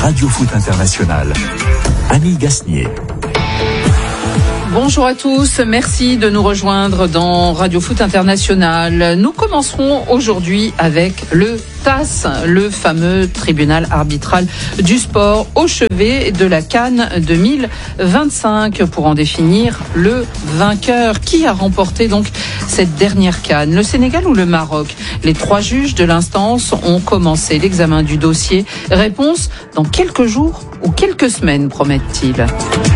Radio Foot International. Annie Gasnier. Bonjour à tous, merci de nous rejoindre dans Radio Foot International. Nous commencerons aujourd'hui avec le TAS, le fameux tribunal arbitral du sport au chevet de la CAN 2025 pour en définir le vainqueur. Qui a remporté donc cette dernière CAN, le Sénégal ou le Maroc? Les 3 juges de l'instance ont commencé l'examen du dossier. Réponse dans quelques jours ou quelques semaines, promettent-ils.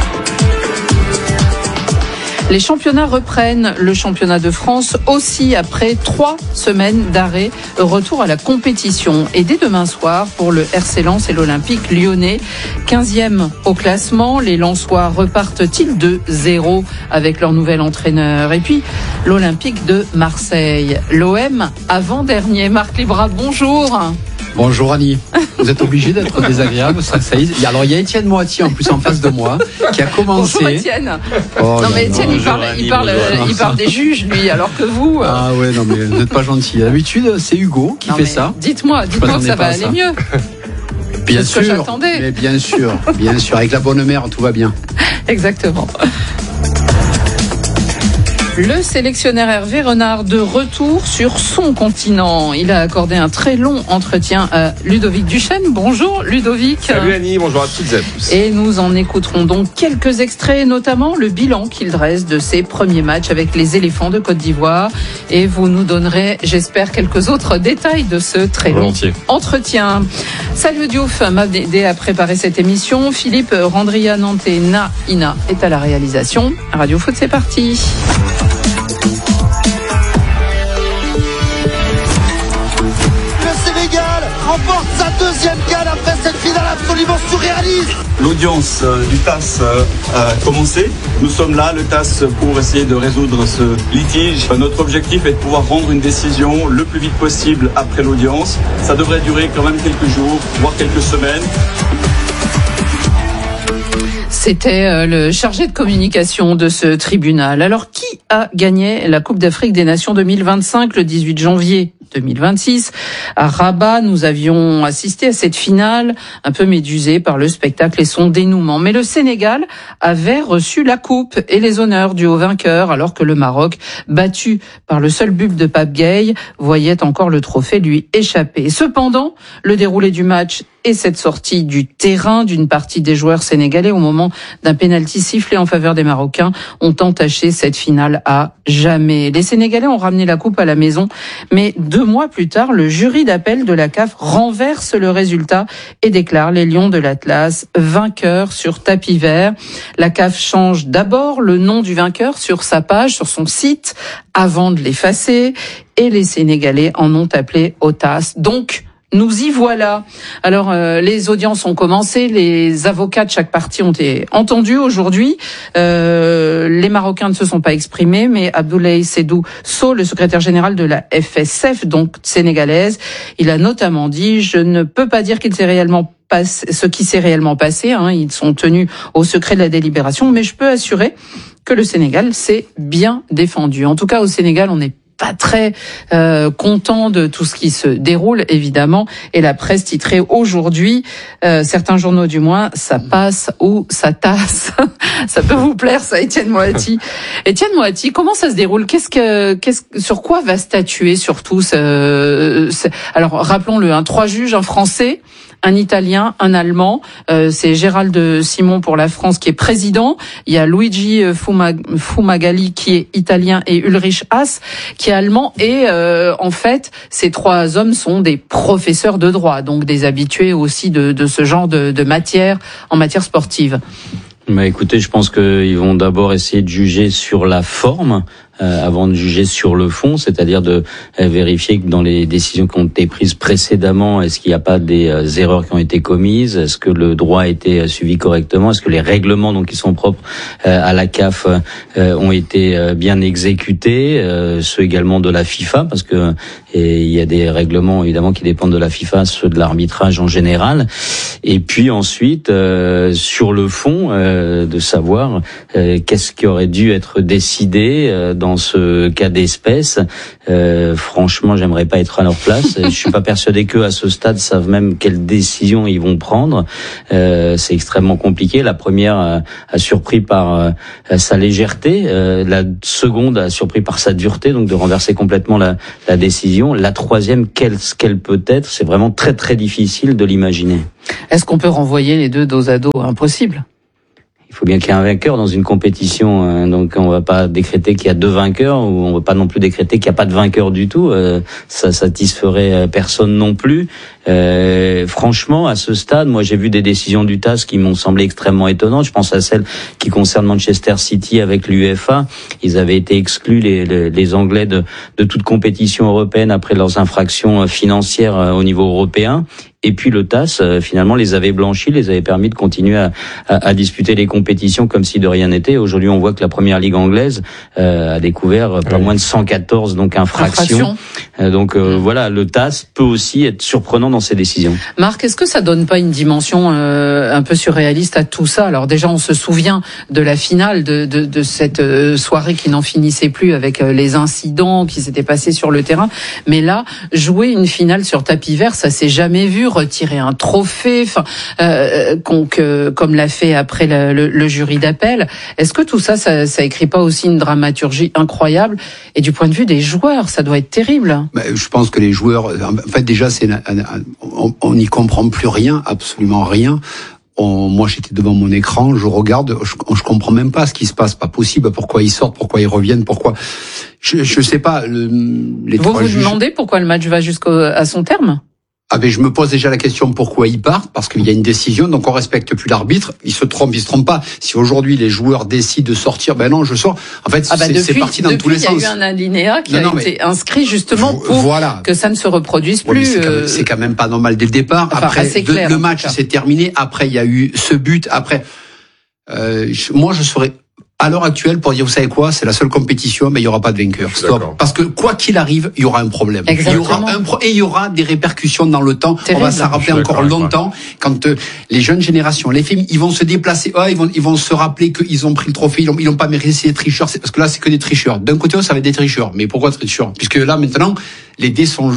Les championnats reprennent, le championnat de France aussi après 3 semaines d'arrêt, retour à la compétition. Et dès demain soir pour le RC Lens et l'Olympique lyonnais, 15e au classement, les Lensois repartent-ils de 0 avec leur nouvel entraîneur? Et puis l'Olympique de Marseille, l'OM avant-dernier. Marc Libra, bonjour. Bonjour Annie, vous êtes obligé d'être désagréable. Alors il y a Étienne Moati en plus en face de moi qui a commencé. Bonjour Étienne. Non mais Étienne il parle des juges lui, alors que vous. Ah ouais, non mais vous n'êtes pas gentil. D'habitude c'est Hugo qui fait ça. Dites-moi que ça va aller mieux. Bien sûr, ce que j'attendais. Mais bien sûr, avec la bonne mère tout va bien. Exactement. Le sélectionneur Hervé Renard de retour sur son continent. Il a accordé un très long entretien à Ludovic Duchesne. Bonjour Ludovic. Salut Annie, bonjour à toutes et à tous. Et nous en écouterons donc quelques extraits, notamment le bilan qu'il dresse de ses premiers matchs avec les éléphants de Côte d'Ivoire. Et vous nous donnerez, j'espère, quelques autres détails de ce très long entretien. Salut Diouf m'a aidé à préparer cette émission. Philippe Randria-Nantes Ina est à la réalisation. Radio Foot, c'est parti. Remporte sa 2e CAN après cette finale absolument surréaliste. L'audience du TAS a commencé. Nous sommes là, le TAS, pour essayer de résoudre ce litige. Notre objectif est de pouvoir rendre une décision le plus vite possible après l'audience. Ça devrait durer quand même quelques jours, voire quelques semaines. C'était le chargé de communication de ce tribunal. Alors, qui a gagné la Coupe d'Afrique des Nations 2025 le 18 janvier 2026 à Rabat? Nous avions assisté à cette finale un peu médusée par le spectacle et son dénouement. Mais le Sénégal avait reçu la coupe et les honneurs du haut vainqueur, alors que le Maroc, battu par le seul but de Pape Gueye, voyait encore le trophée lui échapper. Cependant, le déroulé du match et cette sortie du terrain d'une partie des joueurs sénégalais au moment d'un pénalty sifflé en faveur des Marocains ont entaché cette finale à jamais. Les Sénégalais ont ramené la coupe à la maison, mais 2 mois plus tard, le jury d'appel de la CAF renverse le résultat et déclare les Lions de l'Atlas vainqueurs sur tapis vert. La CAF change d'abord le nom du vainqueur sur sa page, sur son site, avant de l'effacer, et les Sénégalais en ont appelé au TAS. Donc, nous y voilà. Alors, les audiences ont commencé, les avocats de chaque partie ont été entendus aujourd'hui. Les Marocains ne se sont pas exprimés, mais Abdoulaye Seydou Sow, le secrétaire général de la FSF, donc sénégalaise, il a notamment dit « Je ne peux pas dire ce qui s'est réellement passé, ils sont tenus au secret de la délibération, mais je peux assurer que le Sénégal s'est bien défendu. En tout cas, au Sénégal, on n'est pas très content de tout ce qui se déroule, évidemment, et la presse titrait aujourd'hui, certains journaux du moins, ça passe ou ça tasse. Ça peut vous plaire, ça, Étienne Moati. Étienne Moati, comment ça se déroule? Sur quoi va statuer surtout alors, rappelons-le, 3 juges, un Français, un Italien, un Allemand. C'est Gérald Simon pour la France qui est président. Il y a Luigi Fumagalli qui est italien et Ulrich Haas qui est allemand. Et en fait, ces 3 hommes sont des professeurs de droit, donc des habitués aussi de ce genre de matière en matière sportive. Écoutez, je pense qu'ils vont d'abord essayer de juger sur la forme avant de juger sur le fond, c'est-à-dire de vérifier que dans les décisions qui ont été prises précédemment, est-ce qu'il n'y a pas des erreurs qui ont été commises, est-ce que le droit a été suivi correctement, est-ce que les règlements donc qui sont propres à la CAF ont été bien exécutés, ceux également de la FIFA, parce que il y a des règlements évidemment qui dépendent de la FIFA, ceux de l'arbitrage en général, et puis ensuite sur le fond de savoir qu'est-ce qui aurait dû être décidé dans dans ce cas d'espèce. Franchement, j'aimerais pas être à leur place. Je suis pas persuadé qu'eux, à ce stade, savent même quelle décision ils vont prendre. C'est extrêmement compliqué. La première a surpris par sa légèreté, la seconde a surpris par sa dureté, donc de renverser complètement la décision. La troisième, qu'elle peut être, c'est vraiment très très difficile de l'imaginer. Est-ce qu'on peut renvoyer les deux dos à dos? Impossible. Il faut bien qu'il y ait un vainqueur dans une compétition, donc on va pas décréter qu'il y a deux vainqueurs, ou on va pas non plus décréter qu'il n'y a pas de vainqueur du tout. Ça satisferait personne non plus. Franchement, à ce stade, moi j'ai vu des décisions du TAS qui m'ont semblé extrêmement étonnantes. Je pense à celle qui concerne Manchester City avec l'UEFA. Ils avaient été exclus, les Anglais, de toute compétition européenne après leurs infractions financières au niveau européen. Et puis le TAS, finalement, les avait blanchis, les avait permis de continuer à disputer les compétitions comme si de rien n'était. Aujourd'hui, on voit que la première ligue anglaise a découvert pas moins de 114 donc infractions. Voilà, le TAS peut aussi être surprenant dans ses décisions. Marc, est-ce que ça donne pas une dimension un peu surréaliste à tout ça? Alors déjà, on se souvient de la finale de cette soirée qui n'en finissait plus avec les incidents qui s'étaient passés sur le terrain. Mais là, jouer une finale sur tapis vert, ça s'est jamais vu. Retirer un trophée, comme l'a fait après le jury d'appel. Est-ce que tout ça écrit pas aussi une dramaturgie incroyable? Et du point de vue des joueurs, ça doit être terrible. Je pense que les joueurs, en fait, déjà, on n'y comprend plus rien, absolument rien. Moi, j'étais devant mon écran, je regarde, je comprends même pas ce qui se passe. Pas possible. Pourquoi ils sortent? Pourquoi ils reviennent? Pourquoi? Je sais pas. Vous demandez pourquoi le match va jusqu'à son terme? Je me pose déjà la question pourquoi ils partent, parce qu'il y a une décision, donc on respecte plus l'arbitre. Il se trompe pas. Si aujourd'hui les joueurs décident de sortir, non, je sors. En fait, c'est parti dans tous les sens. Il y a eu un alinéa qui a été inscrit justement pour que ça ne se reproduise plus. C'est quand même pas normal dès le départ. Après, le match s'est terminé. Après, il y a eu ce but. Après, moi, je serais à l'heure actuelle pour dire, vous savez quoi, c'est la seule compétition, mais il y aura pas de vainqueur. Stop. Parce que quoi qu'il arrive, il y aura un problème. Exactement. Il y aura des répercussions dans le temps. Terrible. On va s'en rappeler encore longtemps quand les jeunes générations, les films, ils vont se déplacer. Ils vont se rappeler qu'ils ont pris le trophée. Ils n'ont pas mérité ces tricheurs. Parce que là, c'est que des tricheurs. D'un côté, ça va être des tricheurs. Mais pourquoi tricheurs? Puisque là, maintenant, les dés sont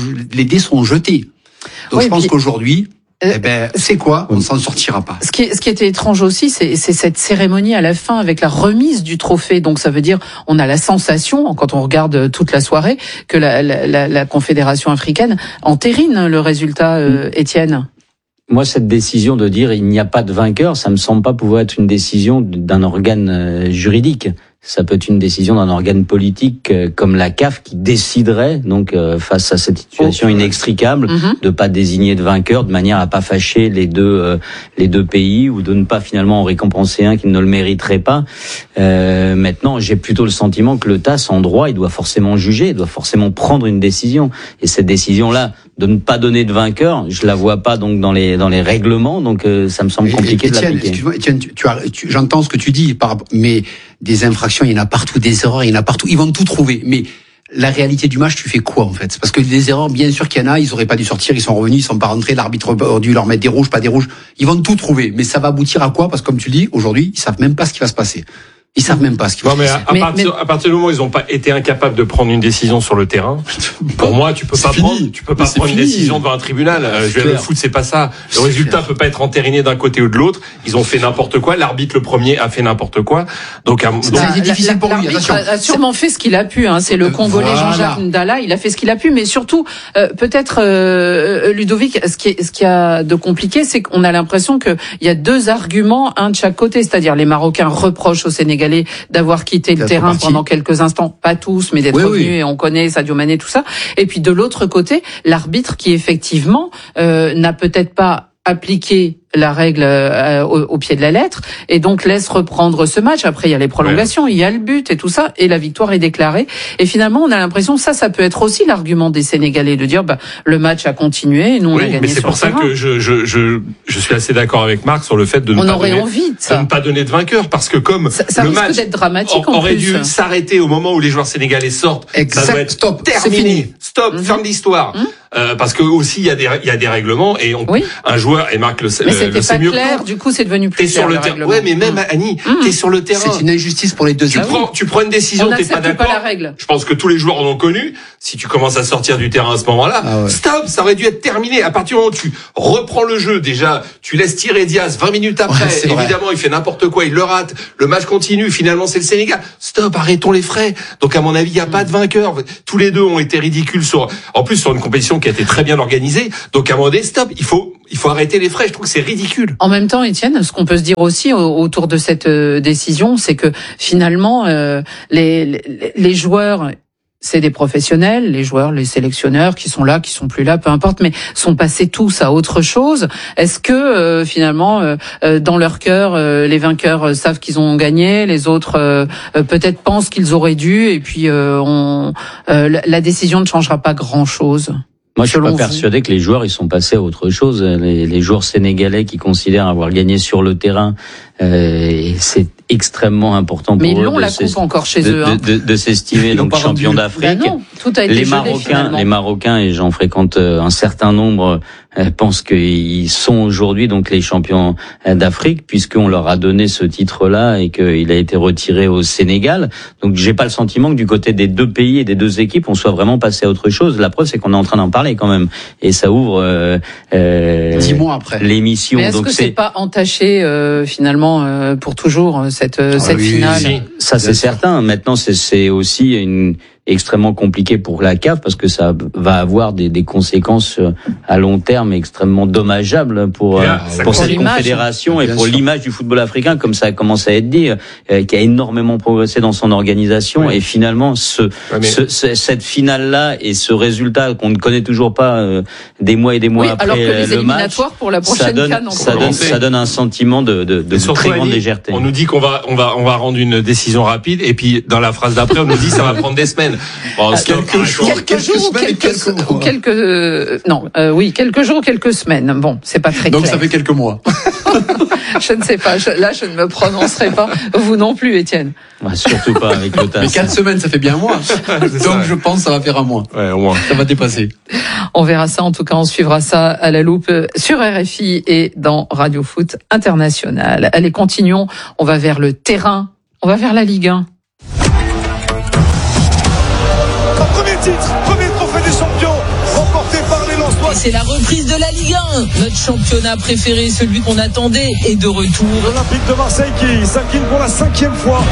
jetés. Donc je pense qu'aujourd'hui, c'est quoi? On ne s'en sortira pas. Ce qui était étrange aussi, c'est cette cérémonie à la fin avec la remise du trophée. Donc ça veut dire, on a la sensation, quand on regarde toute la soirée, que la Confédération africaine entérine le résultat, Étienne. Moi, cette décision de dire il n'y a pas de vainqueur, ça me semble pas pouvoir être une décision d'un organe juridique. Ça peut être une décision d'un organe politique comme la CAF qui déciderait donc face à cette situation inextricable de pas désigner de vainqueur de manière à pas fâcher les deux pays ou de ne pas finalement en récompenser un qui ne le mériterait pas. Maintenant, j'ai plutôt le sentiment que le TAS en droit, il doit forcément juger, il doit forcément prendre une décision, et cette décision-là de ne pas donner de vainqueur, je la vois pas donc dans les règlements, donc ça me semble compliqué de l'appliquer. Excuse-moi, Étienne, j'entends ce que tu dis, mais des infractions, il y en a partout, des erreurs, il y en a partout. Ils vont tout trouver. Mais la réalité du match, tu fais quoi, en fait? Parce que des erreurs, bien sûr qu'il y en a, ils auraient pas dû sortir, ils sont revenus, ils sont pas rentrés, l'arbitre aurait dû leur mettre des rouges, pas des rouges. Ils vont tout trouver. Mais ça va aboutir à quoi? Parce que comme tu dis, aujourd'hui, ils savent même pas ce qui va se passer. Ils savent même pas ce qui va se passer. À partir du moment où ils n'ont pas été incapables de prendre une décision sur le terrain, pour moi, tu peux pas prendre une décision devant un tribunal. Le foot, c'est pas ça. Le résultat peut pas être entériné d'un côté ou de l'autre. Ils ont fait n'importe quoi. L'arbitre, le premier, a fait n'importe quoi. Donc c'est difficile pour lui. L'arbitre a sûrement fait ce qu'il a pu. C'est le Congolais Jean-Jacques Ndala. Il a fait ce qu'il a pu, mais surtout, peut-être Ludovic, ce qui a de compliqué, c'est qu'on a l'impression qu'il y a deux arguments, un de chaque côté. C'est-à-dire les Marocains reprochent au Sénégalais d'avoir quitté le terrain pendant quelques instants, pas tous, mais d'être revenus, et on connaît Sadio Mané, tout ça. Et puis de l'autre côté, l'arbitre qui effectivement n'a peut-être pas appliqué la règle au pied de la lettre, et donc laisse reprendre ce match. Après, il y a les prolongations, il y a le but et tout ça, et la victoire est déclarée. Et finalement, on a l'impression, ça peut être aussi l'argument des Sénégalais, de dire, le match a continué, et nous on a gagné. Mais c'est pour ça que je suis assez d'accord avec Marc sur le fait de ne pas donner de vainqueur, parce que comme ça le match d'être dramatique aurait dû s'arrêter au moment où les joueurs sénégalais sortent, ça doit être terminé. Stop, fin de l'histoire. parce que aussi il y a des règlements et un joueur et Marc le sait mieux. Mais c'était pas clair. Du coup, c'est devenu plus clair. Sur le terrain. Ouais, mais même Annie, t'es sur le terrain. C'est une injustice pour les deux. Tu prends une décision, t'es pas d'accord. Pas la règle. Je pense que tous les joueurs en ont connu. Si tu commences à sortir du terrain à ce moment-là, stop, ça aurait dû être terminé. À partir du moment où tu reprends le jeu, déjà, tu laisses tirer Diaz 20 minutes après. Évidemment, il fait n'importe quoi, il le rate. Le match continue. Finalement, c'est le Sénégal. Stop, arrêtons les frais. Donc, à mon avis, il n'y a pas de vainqueur. Tous les deux ont été ridicules en plus sur une compétition qui a été très bien organisée. Donc, à un moment donné, stop. Il faut arrêter les frais. Je trouve que c'est ridicule. En même temps, Étienne, ce qu'on peut se dire aussi autour de cette décision, c'est que finalement, les joueurs, c'est des professionnels, les joueurs, les sélectionneurs qui sont là, qui sont plus là, peu importe, mais sont passés tous à autre chose. Est-ce que finalement, dans leur cœur, les vainqueurs savent qu'ils ont gagné, les autres peut-être pensent qu'ils auraient dû, et puis la décision ne changera pas grand-chose? Moi, je suis pas persuadé que les joueurs ils sont passés à autre chose. Les joueurs sénégalais qui considèrent avoir gagné sur le terrain, c'est extrêmement important pour eux. Mais ils l'ont la coupe encore chez eux. De s'estimer donc champion d'Afrique. Ben non, tout a été les Marocains, et j'en fréquente un certain nombre, pensent qu'ils sont aujourd'hui donc les champions d'Afrique, puisqu'on leur a donné ce titre-là et qu'il a été retiré au Sénégal. Donc j'ai pas le sentiment que du côté des deux pays et des deux équipes, on soit vraiment passé à autre chose. La preuve, c'est qu'on est en train d'en parler quand même. Et ça ouvre 10 mois après l'émission. Mais est-ce que c'est pas entaché finalement pour toujours cette finale? Ça c'est certain. Maintenant, c'est aussi extrêmement compliqué pour la CAF parce que ça va avoir des conséquences à long terme extrêmement dommageables pour cette confédération et pour l'image du football africain, comme ça commence à être dit, qui a énormément progressé dans son organisation. Et finalement, cette finale-là et ce résultat qu'on ne connaît toujours pas des mois et des mois après alors que les le match, pour la prochaine ça donne un sentiment de très grande légèreté. On nous dit qu'on va rendre une décision rapide et puis dans la phrase d'après on nous dit ça va prendre des semaines. Bon, quelques jours ou quelques jours, quelques semaines. Bon, c'est pas très clair. Donc ça fait quelques mois. Je ne sais pas. Là, je ne me prononcerai pas. Vous non plus, Étienne. Surtout pas avec le TAS. Mais 4 semaines, ça fait bien un mois. Donc je pense que ça va faire un mois. Ouais, au moins. Ça va dépasser. On verra ça. En tout cas, on suivra ça à la loupe sur RFI et dans Radio Foot International. Allez, continuons. On va vers le terrain. On va vers la Ligue 1. Premier trophée des champions, remporté par les Lensois. C'est la reprise de la Ligue 1. Notre championnat préféré, celui qu'on attendait, est de retour. L'Olympique de Marseille qui s'incline pour la 5e fois.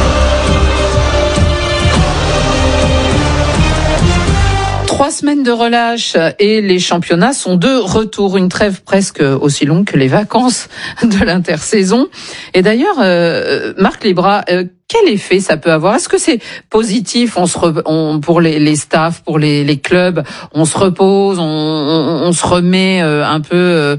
Trois semaines de relâche et les championnats sont de retour. Une trêve presque aussi longue que les vacances de l'intersaison. Et d'ailleurs, Marc Libra, quel effet ça peut avoir? Est-ce que c'est positif? Pour les staffs, pour les clubs, on se repose, on se remet un peu,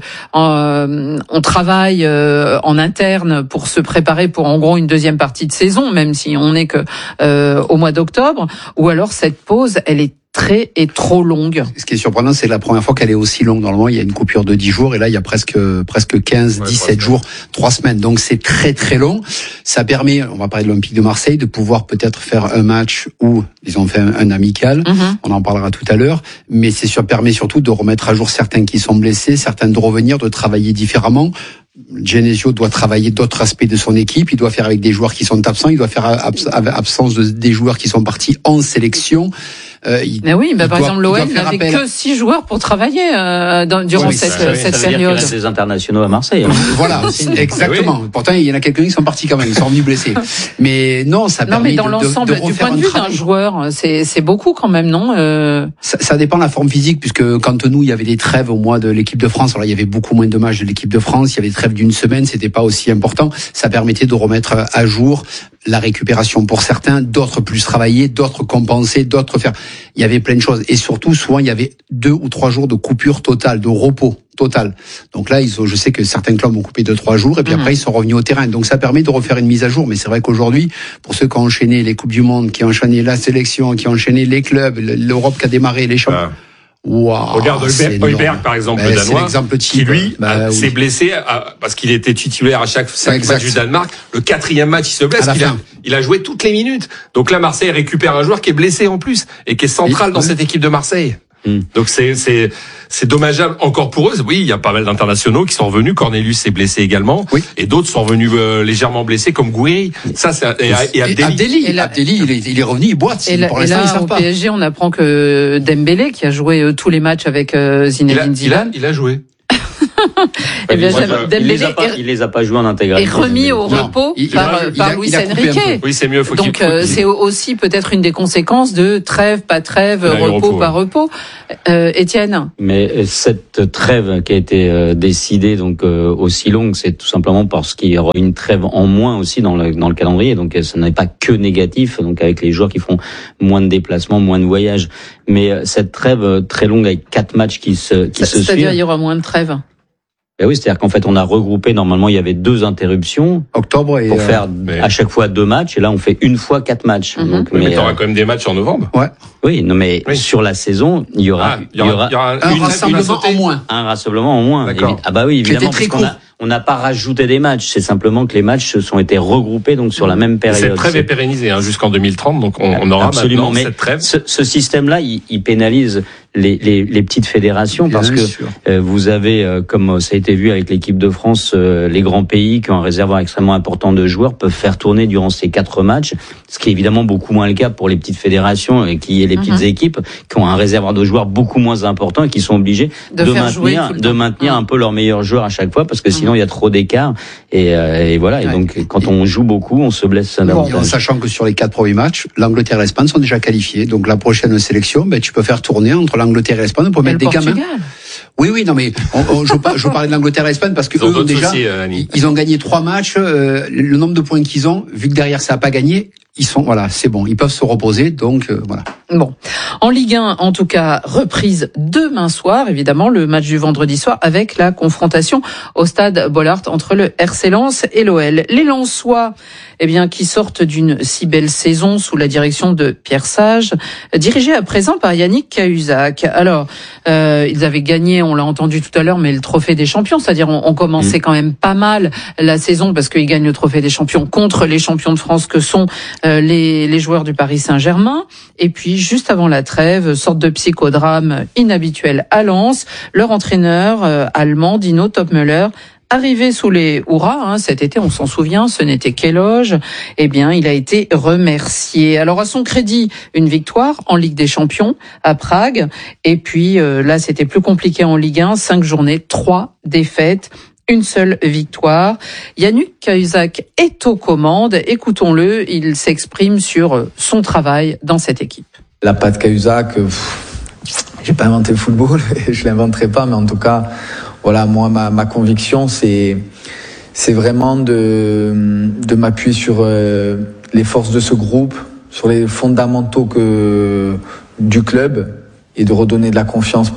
on travaille en interne pour se préparer pour en gros une deuxième partie de saison, même si on n'est que au mois d'octobre. Ou alors cette pause, elle est trop longue. Ce qui est surprenant, c'est la première fois qu'elle est aussi longue. Normalement, il y a une coupure de 10 jours et là, il y a presque 15, 17 jours, 3 semaines. Donc, c'est très long. Ça permet, on va parler de l'Olympique de Marseille, de pouvoir peut-être faire un match où ils ont fait un amical. On en parlera tout à l'heure. Mais ça permet surtout de remettre à jour certains qui sont blessés, certains de revenir, de travailler différemment. Genesio doit travailler d'autres aspects de son équipe. Il doit faire avec des joueurs qui sont absents. Il doit faire absence des joueurs qui sont partis en sélection. Mais oui, par exemple, l'OM n'avait que 6 joueurs pour travailler durant cette période. Il y a des internationaux à Marseille. Voilà, exactement. Oui. Pourtant, il y en a quelques-uns qui sont partis quand même, ils sont revenus blessés. Mais non, ça permet dans l'ensemble, du point de vue d'un joueur, c'est beaucoup quand même, non ça dépend de la forme physique, puisque quand nous, il y avait des trêves au mois de l'équipe de France, alors il y avait beaucoup moins de matchs de l'équipe de France, il y avait des trêves d'une semaine, c'était pas aussi important. Ça permettait de remettre à jour la récupération pour certains, d'autres plus travailler, d'autres compenser, d'autres faire. Il y avait plein de choses. Et surtout, souvent, il y avait 2 ou 3 jours de coupure totale, de repos total. Donc là, je sais que certains clubs ont coupé 2-3 jours et puis après, ils sont revenus au terrain. Donc ça permet de refaire une mise à jour. Mais c'est vrai qu'aujourd'hui, pour ceux qui ont enchaîné les Coupes du Monde, qui ont enchaîné la sélection, qui ont enchaîné les clubs, l'Europe qui a démarré, les champions. Wow, regarde Højbjerg, par exemple, le Danois, qui lui s'est blessé parce qu'il était titulaire à chaque match du Danemark. Le 4e match, il se blesse. Il a joué toutes les minutes. Donc là, Marseille récupère un joueur qui est blessé en plus et qui est central dans cette équipe de Marseille. Donc c'est dommageable encore pour eux. Oui, il y a pas mal d'internationaux qui sont revenus. Cornelius s'est blessé également, et d'autres sont revenus légèrement blessés comme Gouiri. Ça, et Abdelli, il est revenu, il boite. Pour l'instant, ils savent pas. Au PSG, on apprend que Dembélé, qui a joué tous les matchs avec Zinedine Zidane, il a joué. Eh bien, il les a pas joués en intégration. Et remis au repos par Luis Enrique. Oui, c'est mieux. Donc c'est aussi peut-être une des conséquences de trêve, pas trêve, repos, pas repos. Étienne. Mais cette trêve qui a été décidée donc aussi longue, c'est tout simplement parce qu'il y aura une trêve en moins aussi dans le calendrier. Donc ça n'est pas que négatif. Donc avec les joueurs qui font moins de déplacements, moins de voyages. Mais cette trêve très longue avec 4 matchs qui se suivent. C'est-à-dire il y aura moins de trêve. Ben oui, c'est-à-dire qu'en fait, on a regroupé, normalement, il y avait 2 interruptions. Octobre et... Pour faire à chaque fois 2 matchs, et là, on fait une fois 4 matchs. Donc, mais t'auras quand même des matchs en novembre. Ouais. Oui, non, mais sur la saison, il y aura un rassemblement en moins. Un rassemblement en moins. D'accord. Ah bah oui, évidemment, parce qu'on n'a pas rajouté des matchs. C'est simplement que les matchs se sont été regroupés donc sur la même période. Cette trêve est pérennisée jusqu'en 2030, donc on aura absolument cette trêve. Ce système-là, il pénalise les petites fédérations parce que vous avez, comme ça a été vu avec l'équipe de France, les grands pays qui ont un réservoir extrêmement important de joueurs peuvent faire tourner durant ces 4 matchs, ce qui est évidemment beaucoup moins le cas pour les petites fédérations et les petites équipes qui ont un réservoir de joueurs beaucoup moins important et qui sont obligés de maintenir un peu leurs meilleurs joueurs à chaque fois parce que sinon il y a trop d'écart et voilà. Et donc quand on joue beaucoup, on se blesse davantage. En sachant que sur les 4 premiers matchs, l'Angleterre et l'Espagne sont déjà qualifiés. Donc la prochaine sélection, tu peux faire tourner entre l'Angleterre et l'Espagne pour mettre des gamins. Oui, non, mais je parlais de l'Angleterre et l'Espagne parce que eux déjà, ils ont gagné 3 matchs. Le nombre de points qu'ils ont, vu que derrière ça n'a pas gagné, c'est bon, ils peuvent se reposer. Donc voilà. Bon, en Ligue 1, en tout cas, reprise demain soir, évidemment, le match du vendredi soir avec la confrontation au stade Bollaert entre le RC Lens et l'OL. Les Lensois, qui sortent d'une si belle saison sous la direction de Pierre Sage, dirigé à présent par Yannick Cahuzac. Alors, ils avaient gagné, on l'a entendu tout à l'heure, mais le trophée des champions, c'est-à-dire on commençait quand même pas mal la saison parce qu'ils gagnent le trophée des champions contre les champions de France que sont les joueurs du Paris Saint-Germain. Et puis, juste avant la trêve, sorte de psychodrame inhabituel à Lens, leur entraîneur allemand, Dino Topmöller, arrivé sous les hurrahs, cet été, on s'en souvient, ce n'était qu'éloge, il a été remercié. Alors, à son crédit, une victoire en Ligue des Champions à Prague. Et puis, là, c'était plus compliqué en Ligue 1, 5 journées, 3 défaites. Une seule victoire. Yannick Cahuzac est aux commandes. Écoutons-le, il s'exprime sur son travail dans cette équipe. La patte Cahuzac, j'ai pas inventé le football, et je l'inventerai pas, mais en tout cas, voilà, moi, ma conviction, c'est vraiment de m'appuyer sur les forces de ce groupe, sur les fondamentaux du club, et de redonner de la confiance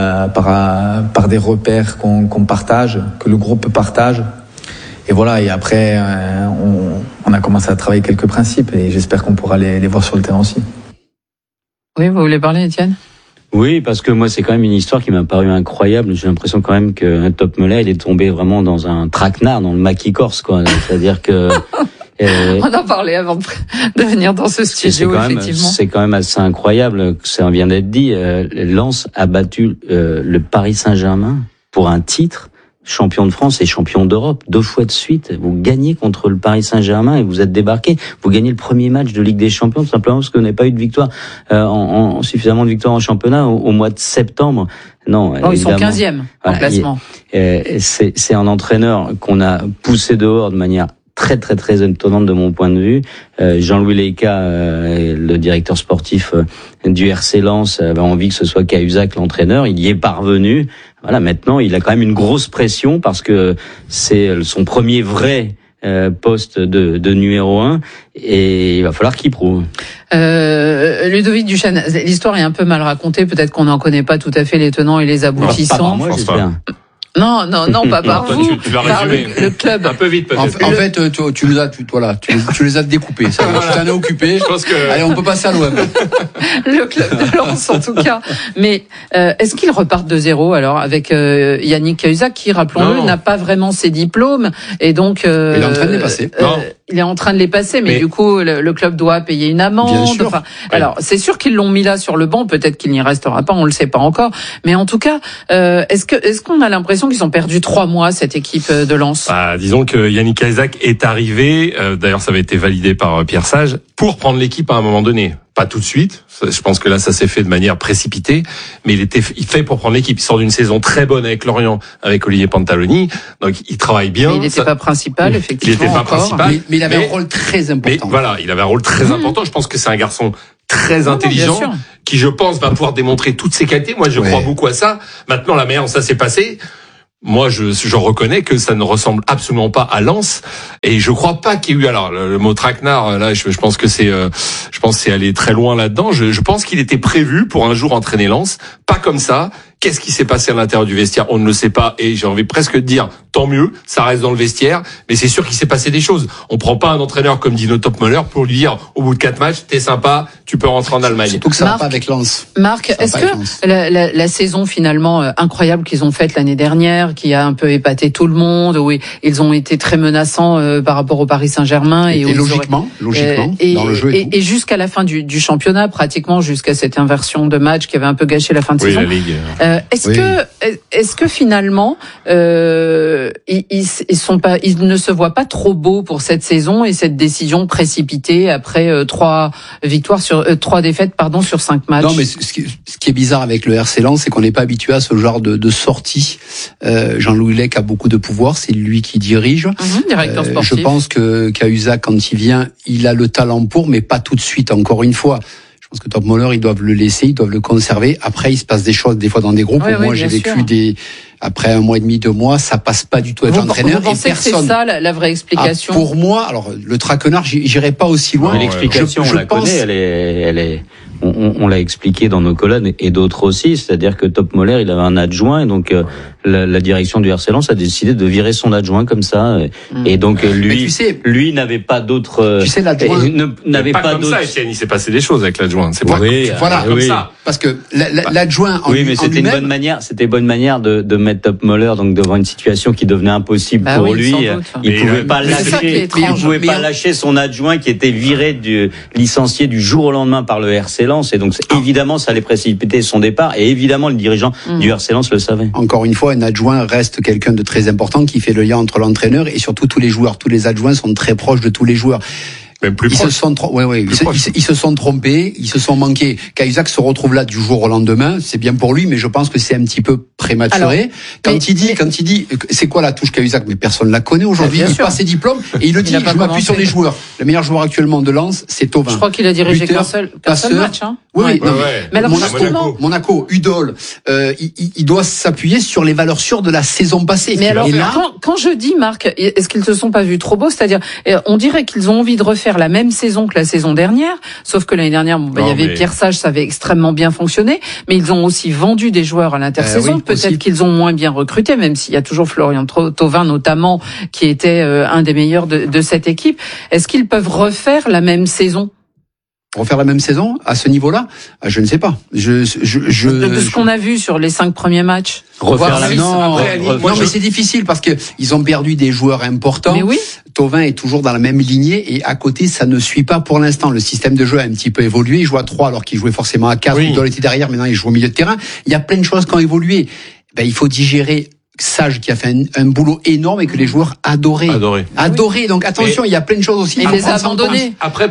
par des repères qu'on partage, que le groupe partage. Et voilà, et après, on a commencé à travailler quelques principes et j'espère qu'on pourra les voir sur le terrain aussi. Oui, vous voulez parler, Étienne ? Oui, parce que moi, c'est quand même une histoire qui m'a paru incroyable. J'ai l'impression quand même que Topmöller, il est tombé vraiment dans un traquenard, dans le maquis corse, quoi. C'est-à-dire que... on en parlait avant de venir dans ce studio, effectivement. C'est quand même assez incroyable, ça vient d'être dit. Lens a battu le Paris Saint-Germain pour un titre, champion de France et champion d'Europe, 2 fois de suite. Vous gagnez contre le Paris Saint-Germain et vous êtes débarqué. Vous gagnez le premier match de Ligue des Champions, tout simplement parce que vous n'avez pas eu de victoire, suffisamment de victoires en championnat au mois de septembre. Non, ils sont 15e en classement. C'est un entraîneur qu'on a poussé dehors de manière très très très étonnante de mon point de vue. Jean-Louis Leca, le directeur sportif du RC Lens, avait envie que ce soit Cahuzac l'entraîneur. Il y est parvenu. Voilà, maintenant il a quand même une grosse pression parce que c'est son premier vrai poste de numéro 1 et il va falloir qu'il prouve. Ludovic Duchesne, l'histoire est un peu mal racontée. Peut-être qu'on n'en connaît pas tout à fait les tenants et les aboutissants. Moi, j'espère. Non, pas par vous. Tu l'as résumé. Le club. Un peu vite, peut-être. En fait, tu les as découpés. Ça, tu t'en es occupé. Je pense que... Allez, on peut passer à l'OM. Le club de Lens, en tout cas. Mais, est-ce qu'ils repartent de zéro, alors, avec, Yannick Cahuzac, qui, rappelons-le, n'a pas vraiment ses diplômes, et donc, il est en train de les passer. il est en train de les passer, mais du coup, le club doit payer une amende. Bien sûr. Enfin, alors, c'est sûr qu'ils l'ont mis là sur le banc. Peut-être qu'il n'y restera pas, on le sait pas encore. Mais en tout cas, est-ce qu'on a l'impression qu'ils ont perdu 3 mois, cette équipe de Lens? Disons que Yannick Cahuzac est arrivé, d'ailleurs ça avait été validé par Pierre Sage, pour prendre l'équipe à un moment donné. Pas tout de suite, je pense que là ça s'est fait de manière précipitée, mais il fait pour prendre l'équipe. Il sort d'une saison très bonne avec Lorient, avec Olivier Pantaloni, donc il travaille bien. Mais il n'était pas principal, effectivement. Il n'était pas principal, mais il avait un rôle très important. Mais voilà, il avait un rôle très important. Je pense que c'est un garçon très intelligent, qui je pense va pouvoir démontrer toutes ses qualités. Moi je crois beaucoup à ça. Maintenant la manière dont ça s'est passé, moi, je reconnais que ça ne ressemble absolument pas à Lens, et je crois pas qu'il y ait eu. Alors, le mot traquenard, là, je pense que c'est aller très loin là-dedans. Je pense qu'il était prévu pour un jour entraîner Lens, pas comme ça. Qu'est-ce qui s'est passé à l'intérieur du vestiaire? On ne le sait pas, et j'ai envie presque de dire tant mieux, ça reste dans le vestiaire, mais c'est sûr qu'il s'est passé des choses. On prend pas un entraîneur comme Dino Topmöller pour lui dire au bout de 4 matchs, t'es sympa, tu peux rentrer en Allemagne. Surtout que ça va pas avec Lens. Marc, est-ce que la saison finalement incroyable qu'ils ont faite l'année dernière, qui a un peu épaté tout le monde, où ils ont été très menaçants par rapport au Paris Saint-Germain et logiquement, dans le jeu et jusqu'à la fin du championnat, pratiquement jusqu'à cette inversion de match qui avait un peu gâché la fin de saison. La Ligue. Est-ce que finalement ils ne se voient pas trop beaux pour cette saison et cette décision précipitée après 3 défaites sur 5 matchs? Non, mais ce qui est bizarre avec le RC Lens, c'est qu'on n'est pas habitué à ce genre de sortie. Jean-Louis Lec a beaucoup de pouvoir, c'est lui qui dirige. Directeur sportif. Je pense que Cahuzac, quand il vient, il a le talent pour, mais pas tout de suite. Encore une fois. Je pense que Topmöller, ils doivent le laisser, ils doivent le conserver. Après, il se passe des choses des fois dans des groupes. Moi, j'ai vécu après 1 mois et demi, 2 mois, ça passe pas du tout être entraîneur. Vous pensez que c'est ça la vraie explication? Pour moi, alors le traquenard, j'irai pas aussi loin. L'explication, on la connaît, elle est. On l'a expliqué dans nos colonnes et d'autres aussi, c'est-à-dire que Topmöller, il avait un adjoint et donc la direction du RC Lens a décidé de virer son adjoint comme ça et donc lui n'avait pas d'autres. Tu sais, l'adjoint n'avait pas comme d'autres. ça, Étienne, il s'est passé des choses avec l'adjoint. C'est pas comme ça. Parce que l'adjoint mais c'était une bonne manière. C'était une bonne manière de mettre Topmöller donc devant une situation qui devenait impossible pour lui. Il pouvait pas lâcher. Il pouvait pas lâcher son adjoint qui était licencié du jour au lendemain par le RC Lens. Et donc, évidemment, ça allait précipiter son départ. Et évidemment, le dirigeant du RC Lens le savait. Encore une fois, un adjoint reste quelqu'un de très important qui fait le lien entre l'entraîneur et surtout tous les joueurs. Tous les adjoints sont très proches de tous les joueurs. Même plus ils se sont trompés, ils se sont manqués. Cahuzac se retrouve là du jour au lendemain, c'est bien pour lui, mais je pense que c'est un petit peu prématuré. Quand il dit, c'est quoi la touche Cahuzac? Mais personne la connaît aujourd'hui. Il passe ses diplômes et il le dit. Je m'appuie sur les joueurs. Le meilleur joueur actuellement de Lens, c'est Thauvin. Je crois qu'il a dirigé qu'un seul match. Oui. Mais alors justement, Monaco, Udol, il doit s'appuyer sur les valeurs sûres de la saison passée. Mais alors, quand je dis, Marc, est-ce qu'ils se sont pas vus trop beaux? C'est-à-dire, on dirait qu'ils ont envie de refaire la même saison que la saison dernière, sauf que l'année dernière, il y avait Pierre Sage, ça avait extrêmement bien fonctionné, mais ils ont aussi vendu des joueurs à l'intersaison. Peut-être qu'ils ont moins bien recruté, même s'il y a toujours Florian Thauvin notamment, qui était un des meilleurs de cette équipe. Est-ce qu'ils peuvent refaire la même saison? Refaire la même saison à ce niveau-là, je ne sais pas. De ce qu'on a vu sur les 5 premiers matchs. Mais c'est difficile parce que ils ont perdu des joueurs importants. Mais oui. Thauvin est toujours dans la même lignée et à côté ça ne suit pas pour l'instant. Le système de jeu a un petit peu évolué. Il joue à 3 alors qu'il jouait forcément à 4. Il était derrière, maintenant il joue au milieu de terrain. Il y a plein de choses qui ont évolué. Il faut digérer Sage qui a fait un boulot énorme et que les joueurs adoraient. Donc attention, il y a plein de choses aussi. Il les a abandonnés. Après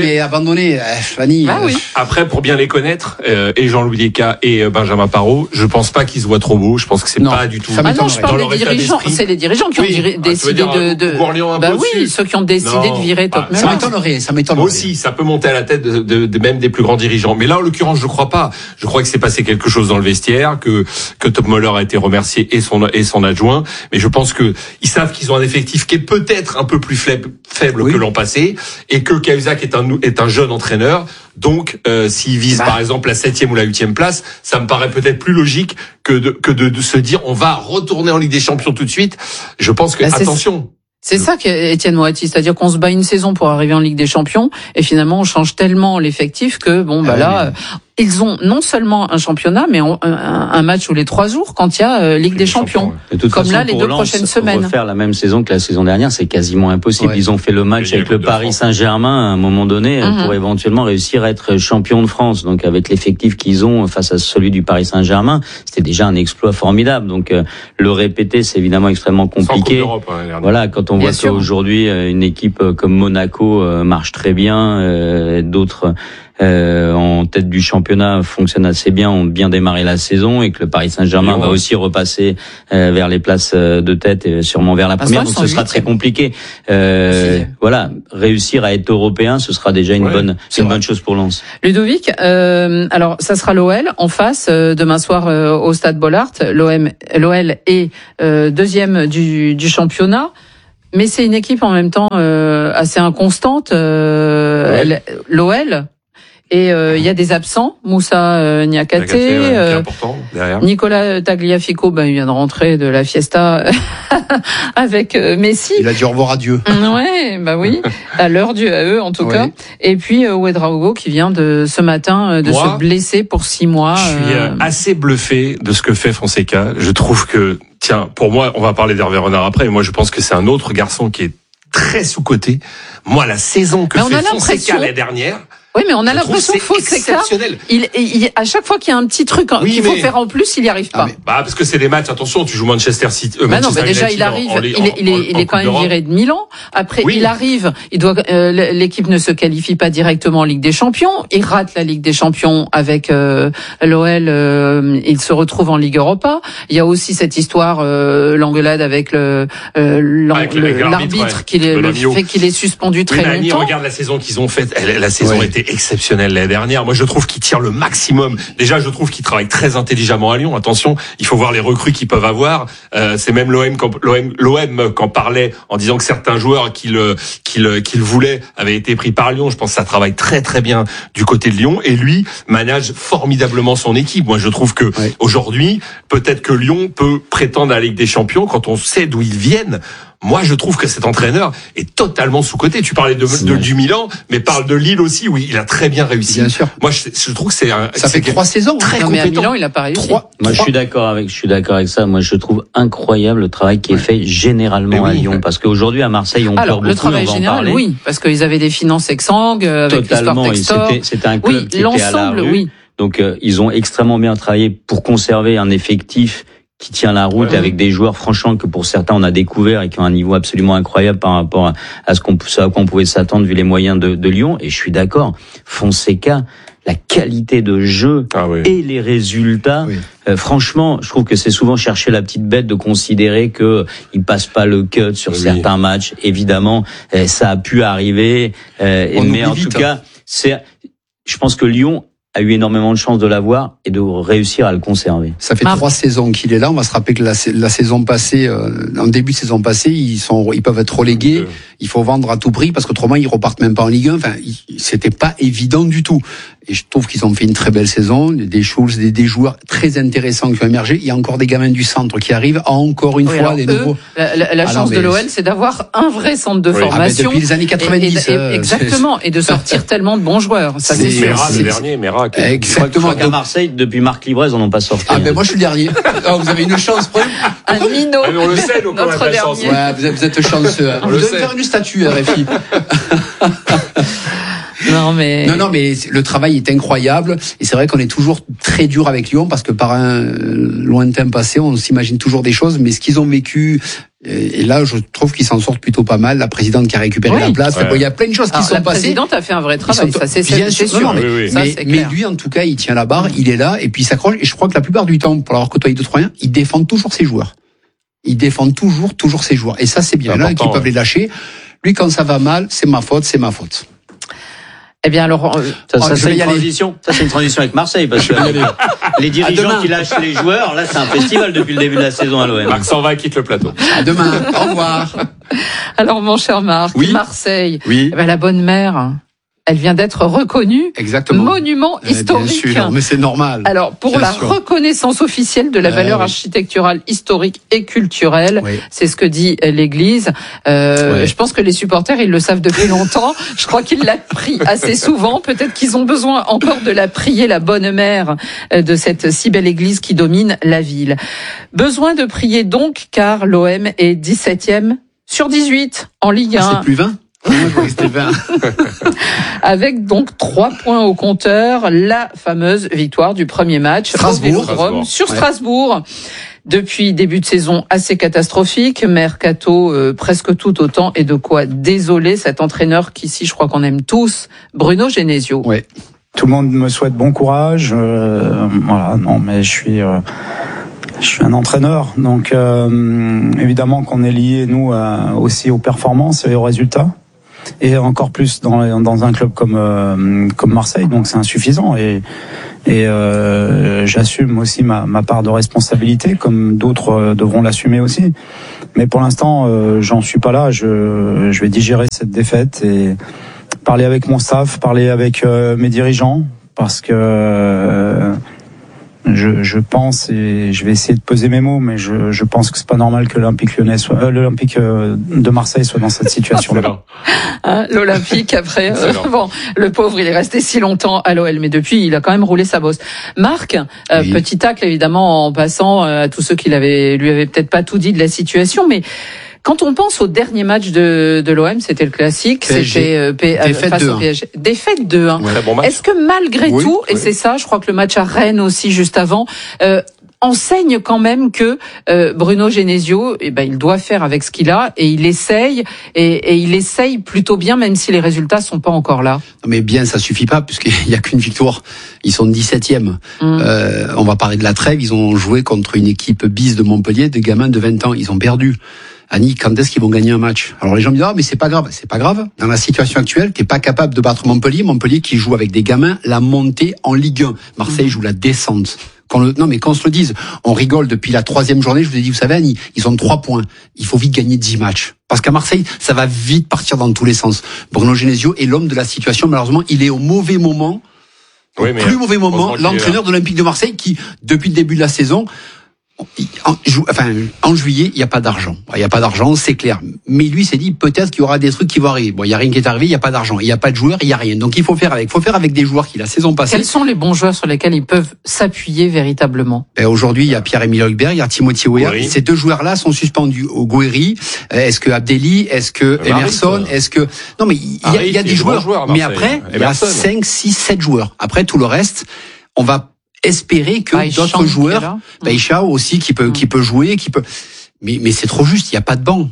Fanny. Après pour bien les connaître, et Jean-Louis Descas et Benjamin Parot, je pense pas qu'ils se voient trop beaux. Je pense que c'est pas du tout. Je parle des dirigeants. C'est les dirigeants qui ont décidé de. Ceux qui ont décidé de virer Topmöller. Ça m'étonnerait. Aussi, ça peut monter à la tête de même des plus grands dirigeants. Mais là, en l'occurrence, je crois pas. Je crois que c'est passé quelque chose dans le vestiaire, que Topmöller a été remercié et son adjoint, mais je pense que ils savent qu'ils ont un effectif qui est peut-être un peu plus faible que l'an passé, et que Cahuzac est un jeune entraîneur. Donc, s'ils visent par exemple la 7e ou la 8e place, ça me paraît peut-être plus logique que de se dire on va retourner en Ligue des Champions tout de suite. Je pense que attention. C'est ça qu'Étienne Moati, c'est-à-dire qu'on se bat une saison pour arriver en Ligue des Champions et finalement on change tellement l'effectif que ils ont non seulement un championnat, mais un match tous les 3 jours quand il y a Ligue des Champions. Comme façon, là, les 2 prochaines semaines. Refaire la même saison que la saison dernière, c'est quasiment impossible. Ouais. Ils ont fait le match avec le Paris Saint-Germain à un moment donné pour éventuellement réussir à être champion de France. Donc avec l'effectif qu'ils ont face à celui du Paris Saint-Germain, c'était déjà un exploit formidable. Donc le répéter, c'est évidemment extrêmement compliqué. Voilà, quand on voit qu'aujourd'hui une équipe comme Monaco marche très bien, d'autres en tête du championnat fonctionne assez bien, ont bien démarré la saison, et que le Paris Saint-Germain va aussi repasser vers les places de tête et sûrement vers la première, donc ce sera très compliqué. Voilà, réussir à être européen, ce sera déjà une bonne chose pour Lens. Ludovic, alors ça sera l'OL en face demain soir au Stade Bollaert. L'OL est deuxième du championnat. Mais c'est une équipe en même temps assez inconstante, l'OL. Et il y a des absents, Moussa Niakhaté, Nicolas Tagliafico, il vient de rentrer de la fiesta avec Messi. Il a dit au revoir à Dieu. Ouais, oui, à l'heure du AE en tout cas. Et puis Ouedraogo qui vient de ce matin se blesser pour 6 mois. Je suis assez bluffé de ce que fait Fonseca. Je trouve que, pour moi, on va parler d'Hervé Renard après, mais moi je pense que c'est un autre garçon qui est très sous-coté. Moi, la saison que fait Fonseca l'année dernière. Oui, mais on a l'impression que Fonseca, à chaque fois qu'il y a un petit truc qu'il faut faire en plus, il n'y arrive pas. Parce que c'est des matchs, attention, tu joues Manchester City. Déjà, il arrive, il est quand même viré de Milan. Après, il arrive, l'équipe ne se qualifie pas directement en Ligue des Champions. Il rate la Ligue des Champions avec l'OL, il se retrouve en Ligue Europa. Il y a aussi cette histoire, l'engueulade avec l'arbitre, le fait qu'il est suspendu très longtemps. Regarde la saison qu'ils ont faite. La saison était exceptionnelle l'année dernière. Moi, je trouve qu'il tire le maximum. Déjà, je trouve qu'il travaille très intelligemment à Lyon. Attention, il faut voir les recrues qu'ils peuvent avoir. C'est même l'OM quand parlait en disant que certains joueurs qu'il voulait avaient été pris par Lyon. Je pense que ça travaille très très bien du côté de Lyon, et lui manage formidablement son équipe. Moi, je trouve que aujourd'hui, peut-être que Lyon peut prétendre à la Ligue des Champions quand on sait d'où ils viennent. Moi, je trouve que cet entraîneur est totalement sous-coté. Tu parlais du Milan, mais parle de Lille aussi, où il a très bien réussi. Bien sûr. Moi, je trouve que ça fait 3 saisons. Très compétent. Mais à Milan, il a pas réussi. Moi, je suis d'accord avec ça. Moi, je trouve incroyable le travail qui est fait généralement à Lyon. Parce qu'aujourd'hui, à Marseille, on pleure beaucoup. Le travail général, oui. Parce qu'ils avaient des finances exsangues, avec totalement. C'était un club qui était à la rue. Donc, ils ont extrêmement bien travaillé pour conserver un effectif qui tient la route, avec des joueurs, franchement, que pour certains on a découvert et qui ont un niveau absolument incroyable par rapport à ce à quoi on pouvait s'attendre vu les moyens de Lyon. Et je suis d'accord, Fonseca, la qualité de jeu et les résultats, franchement, je trouve que c'est souvent chercher la petite bête de considérer que il passe pas le cut sur certains matchs. Évidemment, ça a pu arriver, mais en tout cas, je pense que Lyon a eu énormément de chance de l'avoir et de réussir à le conserver. Ça fait 3 saisons qu'il est là. On va se rappeler que la saison passée, en début de saison passée, ils peuvent être relégués. Il faut vendre à tout prix parce qu'autrement ils repartent même pas en Ligue 1. Enfin, c'était pas évident du tout. Et je trouve qu'ils ont fait une très belle saison. Des choses, des joueurs très intéressants qui ont émergé. Il y a encore des gamins du centre qui arrivent. Encore une fois, des nouveaux. La chance de l'OL, c'est d'avoir un vrai centre de formation. Depuis les années 90. Exactement. Et de sortir tellement de bons joueurs. Ça, c'est sûr. Le dernier, Mera. Exactement. Je crois qu'à Marseille, depuis Marc Librez, on n'en pas sorti. Moi, je suis le dernier. Vous avez une chance, un minot. On le sait, donc notre dernier. Vous êtes chanceux. Vous devez faire une statue, RFI. Non, mais le travail est incroyable, et c'est vrai qu'on est toujours très dur avec Lyon parce que par un lointain passé, on s'imagine toujours des choses, mais ce qu'ils ont vécu, et là je trouve qu'ils s'en sortent plutôt pas mal. La présidente qui a récupéré la place, il y a plein de choses qui sont passées. La présidente a fait un vrai travail, ça c'est sûr. Mais lui en tout cas, il tient la barre, il est là et puis il s'accroche, et je crois que la plupart du temps, pour l'avoir côtoyé 2-3 ans, il défend toujours ses joueurs. Il défend toujours ses joueurs, et ça c'est bien. Là, qu'ils peuvent les lâcher. Lui, quand ça va mal, c'est ma faute. Eh bien, alors, ça c'est une transition. Ça c'est une transition avec Marseille, parce que les dirigeants qui lâchent les joueurs, là c'est un festival depuis le début de la saison à l'OM. Marc s'en va, quitte le plateau. À demain. Au revoir. Alors, mon cher Marc, Marseille. Oui. La bonne mère. Elle vient d'être reconnue monument historique. Bien sûr, mais c'est normal. Alors, pour la reconnaissance officielle de la valeur architecturale, historique et culturelle, c'est ce que dit l'Église. Je pense que les supporters, ils le savent depuis longtemps. Je crois qu'ils la prient assez souvent. Peut-être qu'ils ont besoin encore de la prier, la bonne mère de cette si belle Église qui domine la ville. Besoin de prier donc, car l'OM est 17e sur 18 en Ligue 1. C'est plus 20 Avec donc 3 points au compteur, la fameuse victoire du premier match Strasbourg. Sur Strasbourg. Depuis début de saison assez catastrophique, mercato presque tout autant, et de quoi désoler cet entraîneur qu'ici je crois qu'on aime tous, Bruno Genesio. Ouais. Tout le monde me souhaite bon courage. Voilà, non, mais je suis un entraîneur, donc évidemment qu'on est lié nous aussi aux performances et aux résultats. Et encore plus dans un club comme Marseille, donc c'est insuffisant et j'assume aussi ma part de responsabilité, comme d'autres devront l'assumer aussi. Mais pour l'instant, j'en suis pas là. Je vais digérer cette défaite et parler avec mon staff, parler avec mes dirigeants, parce que je pense, et je vais essayer de peser mes mots, mais je pense que c'est pas normal que l'Olympique Lyonnais l'Olympique de Marseille soit dans cette situation-là. L'Olympique, après, bon, le pauvre, il est resté si longtemps à l'OL, mais depuis, il a quand même roulé sa bosse. Marc, petit tacle évidemment en passant à tous ceux qui lui avaient peut-être pas tout dit de la situation, mais quand on pense au dernier match de l'OM, c'était le classique, PSG. c'était face au PSG. Défaite 2-1. Bon match. Est-ce que malgré tout, et c'est ça, je crois que le match à Rennes aussi juste avant, enseigne quand même que Bruno Genesio, il doit faire avec ce qu'il a, et il essaye, et il essaye plutôt bien, même si les résultats sont pas encore là. Mais bien, ça suffit pas, puisqu'il y a qu'une victoire. Ils sont 17e. On va parler de la trêve. Ils ont joué contre une équipe bis de Montpellier, des gamins de 20 ans. Ils ont perdu. Annie, quand est-ce qu'ils vont gagner un match? Alors les gens me disent, mais c'est pas grave. C'est pas grave. Dans la situation actuelle, t'es pas capable de battre Montpellier. Montpellier qui joue avec des gamins la montée en Ligue 1. Marseille joue la descente. Non, mais quand on se le dise, on rigole depuis la 3e journée. Je vous ai dit, vous savez, Annie, ils ont 3 points. Il faut vite gagner 10 matchs. Parce qu'à Marseille, ça va vite partir dans tous les sens. Bruno Genesio est l'homme de la situation. Malheureusement, il est au mauvais moment. Plus mauvais moment. L'entraîneur de l'Olympique de Marseille qui, depuis le début de la saison, en juillet, il n'y a pas d'argent. Il n'y a pas d'argent, c'est clair. Mais lui s'est dit, peut-être qu'il y aura des trucs qui vont arriver. Bon, il n'y a rien qui est arrivé, il n'y a pas d'argent. Il n'y a pas de joueurs, il n'y a rien. Donc il faut faire avec. Il faut faire avec des joueurs qui, la saison passée. Quels sont les bons joueurs sur lesquels ils peuvent s'appuyer véritablement? Aujourd'hui, il y a Pierre-Emile Højbjerg, il y a Timothy Weah. Ces 2 joueurs-là sont suspendus au Gouiri. Est-ce que Abdelli? Est-ce que Emerson? Est-ce que... Non, mais il y a des joueurs. Mais après, il y a 5, 6, 7 joueurs. Après, tout le reste, on va espérer que d'autres joueurs, Ishao aussi qui peut jouer, mais c'est trop juste, il y a pas de banc.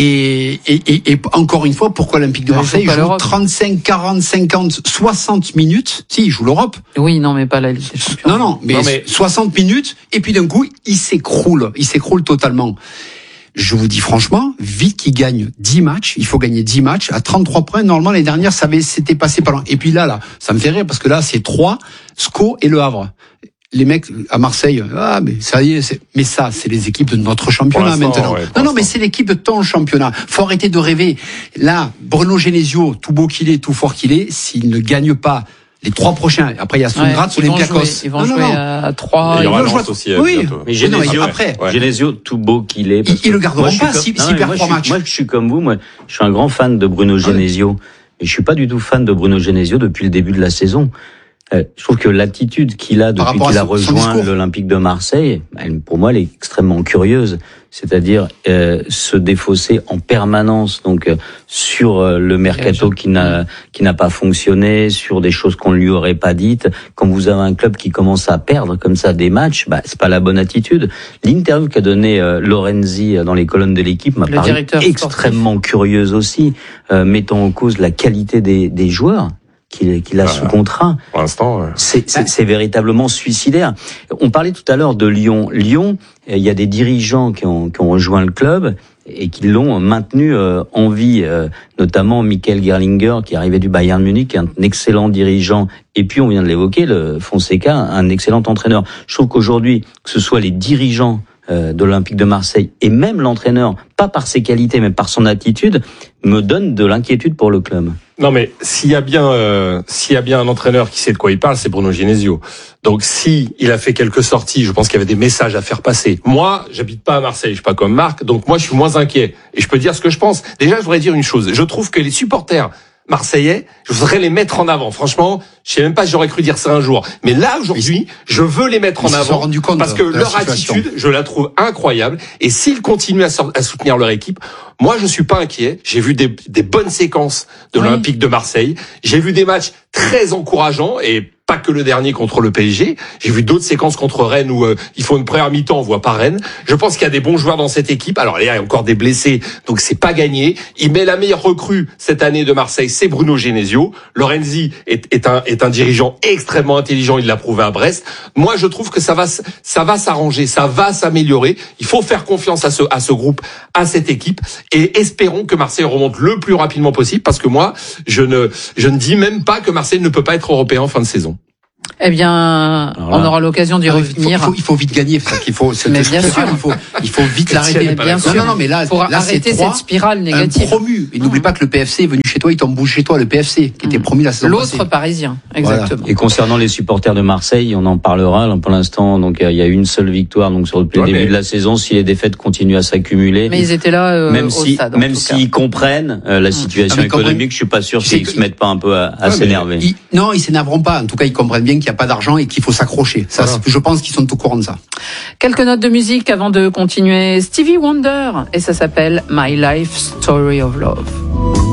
Et encore une fois, pourquoi l'Olympique de Marseille joue 35, 40, 50, 60 minutes? Si, il joue l'Europe. Oui, non, mais pas la Ligue des Champions. Non, mais 60 minutes, et puis d'un coup, il s'écroule totalement. Je vous dis franchement, vite qu'il gagne 10 matchs, il faut gagner 10 matchs, à 33 points, normalement, les dernières, c'était passé pas loin. Et puis là, ça me fait rire, parce que là, c'est 3, SCO et Le Havre. Les mecs à Marseille, mais ça y est, mais ça, c'est les équipes de notre championnat maintenant. Non, mais c'est l'équipe de ton championnat. Faut arrêter de rêver. Là, Bruno Genesio, tout beau qu'il est, tout fort qu'il est, s'il ne gagne pas les 3 prochains, après il y a Sundrat ou Olympiakos. Ils vont jouer à 3. Il y aura Lens aussi. Oui, mais Genesio, tout beau qu'il est. Ils le garderont pas s'il perd 3 matchs. Moi, je suis comme vous. Moi, je suis un grand fan de Bruno Genesio. Et je suis pas du tout fan de Bruno Genesio depuis le début de la saison. Je trouve que l'attitude qu'il a depuis qu'il a rejoint l'Olympique de Marseille, pour moi, elle est extrêmement curieuse. C'est-à-dire se défausser en permanence donc sur le mercato qui n'a pas fonctionné, sur des choses qu'on ne lui aurait pas dites. Quand vous avez un club qui commence à perdre comme ça des matchs, c'est pas la bonne attitude. L'interview qu'a donnée Lorenzi dans les colonnes de l'équipe m'a paru extrêmement curieuse aussi, mettant en cause la qualité des joueurs qu'il a sous contrat. Pour l'instant, c'est véritablement suicidaire. On parlait tout à l'heure de Lyon. Lyon, il y a des dirigeants qui ont rejoint le club et qui l'ont maintenu en vie, notamment Michael Gerlinger, qui est arrivé du Bayern Munich, un excellent dirigeant, et puis on vient de l'évoquer, le Fonseca, un excellent entraîneur. Je trouve qu'aujourd'hui, que ce soit les dirigeants de l'Olympique de Marseille et même l'entraîneur, pas par ses qualités mais par son attitude, me donne de l'inquiétude pour le club. Non mais s'il y a bien un entraîneur qui sait de quoi il parle, c'est Bruno Genesio. Donc si il a fait quelques sorties, je pense qu'il y avait des messages à faire passer. Moi, j'habite pas à Marseille, je suis pas comme Marc, donc moi je suis moins inquiet et je peux dire ce que je pense. Déjà, je voudrais dire une chose, je trouve que les supporters marseillais, je voudrais les mettre en avant. Franchement, je sais même pas si j'aurais cru dire ça un jour. Mais là, aujourd'hui, je veux les mettre en avant parce que leur attitude, je la trouve incroyable. Et s'ils continuent à soutenir leur équipe, moi, je suis pas inquiet. J'ai vu des bonnes séquences de l'Olympique de Marseille. J'ai vu des matchs très encourageants et pas que le dernier contre le PSG. J'ai vu d'autres séquences contre Rennes où il faut une première mi-temps, on voit pas Rennes. Je pense qu'il y a des bons joueurs dans cette équipe. Alors il y a encore des blessés, donc c'est pas gagné. Il met la meilleure recrue cette année de Marseille, c'est Bruno Genesio. Lorenzi est un dirigeant extrêmement intelligent, il l'a prouvé à Brest. Moi, je trouve que ça va s'arranger, ça va s'améliorer. Il faut faire confiance à ce groupe, à cette équipe, et espérons que Marseille remonte le plus rapidement possible, parce que moi, je ne dis même pas que Marseille ne peut pas être européen en fin de saison. Eh bien, on aura l'occasion d'y revenir. Il faut vite gagner, c'est ça qu'il faut. Mais bien sûr, il faut vite l'arrêter. Bien sûr. Non, mais là, pour arrêter cette spirale négative. Un promu. Et n'oublie pas que le PFC est venu chez toi, il tombe chez toi, le PFC, qui était promu la saison passée. L'autre parisien, exactement. Voilà. Et concernant les supporters de Marseille, on en parlera. Pour l'instant, donc il y a une seule victoire, donc sur le début de la saison. Si les défaites continuent à s'accumuler, mais ils étaient là même au stade. Même s'ils comprennent la situation économique, je suis pas sûr qu'ils se mettent pas un peu à s'énerver. Non, ils s'énerveront pas. En tout cas, ils comprennent bien qu'il n'y a pas d'argent et qu'il faut s'accrocher. Ça, je pense qu'ils sont au courant de ça. Quelques notes de musique avant de continuer. Stevie Wonder, et ça s'appelle My Life Story of Love.